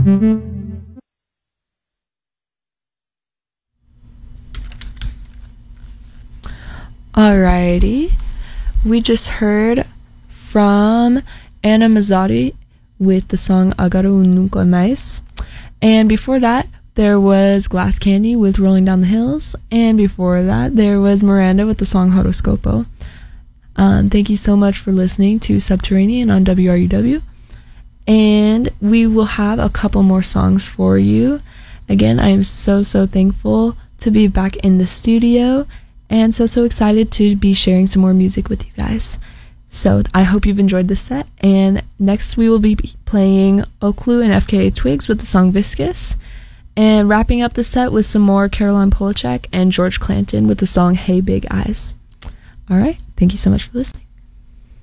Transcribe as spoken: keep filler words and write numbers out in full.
Alrighty, we just heard from Anna Mazzotti with the song Agora Nunca Mais, and before that there was Glass Candy with Rolling Down the Hills, and before that there was Miranda with the song Horoscopo. Um, thank you so much for listening to Subterranean on W R U W, and we will have a couple more songs for you. Again, I am so so thankful to be back in the studio, and so, so excited to be sharing some more music with you guys. So I hope you've enjoyed this set, and next we will be playing Okloo and F K A Twigs with the song Viscous, and wrapping up the set with some more Caroline Polachek and George Clanton with the song Hey Big Eyes. Alright, thank you so much for listening.